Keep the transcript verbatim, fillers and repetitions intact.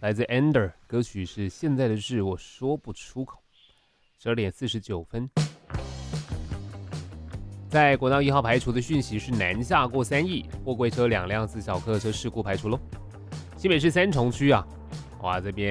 来自 Ender， 歌曲是现在的事我说不出口。十二点四十九分，在国道一号排除的讯息是南下过三亿，货柜车两辆自小客车事故排除喽。新北市三重区啊，哇这边。